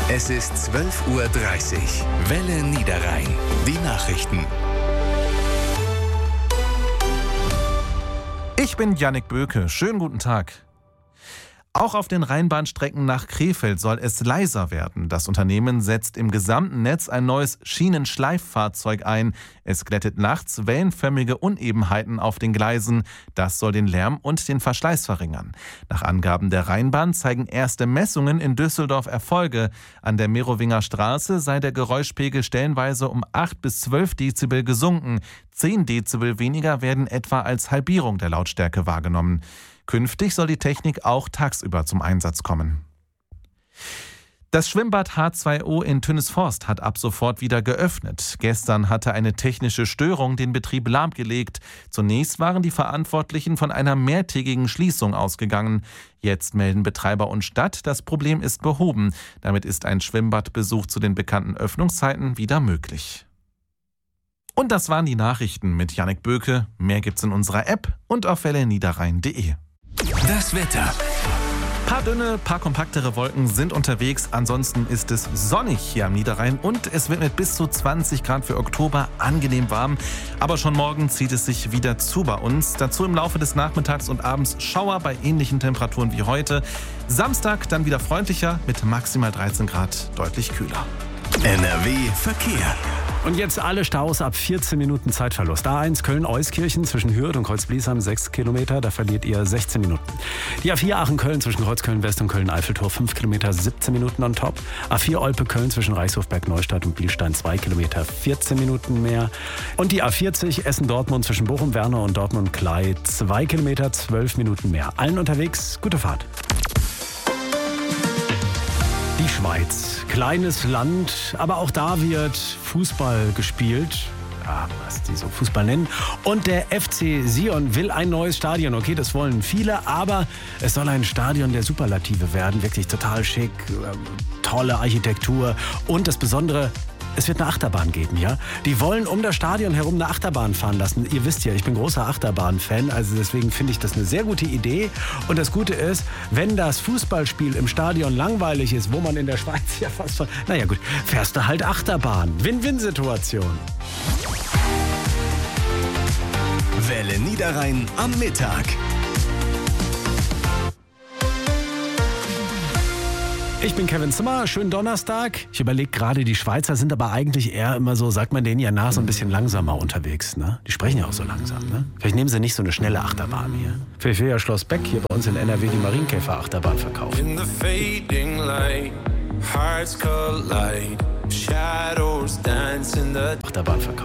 Es ist 12:30 Uhr. Welle Niederrhein. Die Nachrichten. Ich bin Jannik Böke. Schönen guten Tag. Auch auf den Rheinbahnstrecken nach Krefeld soll es leiser werden. Das Unternehmen setzt im gesamten Netz ein neues Schienenschleiffahrzeug ein. Es glättet nachts wellenförmige Unebenheiten auf den Gleisen. Das soll den Lärm und den Verschleiß verringern. Nach Angaben der Rheinbahn zeigen erste Messungen in Düsseldorf Erfolge. An der Merowinger Straße sei der Geräuschpegel stellenweise um 8 bis 12 Dezibel gesunken. 10 Dezibel weniger werden etwa als Halbierung der Lautstärke wahrgenommen. Künftig soll die Technik auch tagsüber zum Einsatz kommen. Das Schwimmbad H2O in Tönnesforst hat ab sofort wieder geöffnet. Gestern hatte eine technische Störung den Betrieb lahmgelegt. Zunächst waren die Verantwortlichen von einer mehrtägigen Schließung ausgegangen. Jetzt melden Betreiber und Stadt, das Problem ist behoben. Damit ist ein Schwimmbadbesuch zu den bekannten Öffnungszeiten wieder möglich. Und das waren die Nachrichten mit Jannik Böke. Mehr gibt's in unserer App und auf welleniederrhein.de. Das Wetter. Paar dünne, paar kompaktere Wolken sind unterwegs. Ansonsten ist es sonnig hier am Niederrhein und es wird mit bis zu 20 Grad für Oktober angenehm warm. Aber schon morgen zieht es sich wieder zu bei uns. Dazu im Laufe des Nachmittags und Abends Schauer bei ähnlichen Temperaturen wie heute. Samstag dann wieder freundlicher mit maximal 13 Grad, deutlich kühler. NRW Verkehr. Und jetzt alle Staus ab 14 Minuten Zeitverlust. A1 Köln-Euskirchen zwischen Hürth und Kreuzbliesheim 6 Kilometer, da verliert ihr 16 Minuten. Die A4 Aachen-Köln zwischen Kreuzköln-West und Köln-Eiffeltor 5 Kilometer, 17 Minuten on top. A4 Olpe-Köln zwischen Reichshofberg-Neustadt und Bielstein 2 Kilometer, 14 Minuten mehr. Und die A40 Essen-Dortmund zwischen Bochum-Wernau und Dortmund-Klei 2 Kilometer, 12 Minuten mehr. Allen unterwegs, gute Fahrt. Die Schweiz, kleines Land, aber auch da wird Fußball gespielt. Ja, was die so Fußball nennen. Und der FC Sion will ein neues Stadion. Okay, das wollen viele, aber es soll ein Stadion der Superlative werden. Wirklich total schick, tolle Architektur. Und das Besondere, es wird eine Achterbahn geben, ja? Die wollen um das Stadion herum eine Achterbahn fahren lassen. Ihr wisst ja, ich bin großer Achterbahn-Fan, also deswegen finde ich das eine sehr gute Idee. Und das Gute ist, wenn das Fußballspiel im Stadion langweilig ist, wo man in der Schweiz ja fast... Naja gut, fährst du halt Achterbahn. Win-Win-Situation. Welle Niederrhein am Mittag. Ich bin Kevin Zimmer, schönen Donnerstag. Ich überlege gerade, die Schweizer sind aber eigentlich eher immer so, sagt man denen ja nach, so ein bisschen langsamer unterwegs. Ne? Die sprechen ja auch so langsam. Ne? Vielleicht nehmen sie nicht so eine schnelle Achterbahn hier. Vielleicht will ja Schloss Beck hier bei uns in NRW die Marienkäfer-Achterbahn verkaufen. In the fading light, hearts collide, shadows dance in the Achterbahn verkaufen.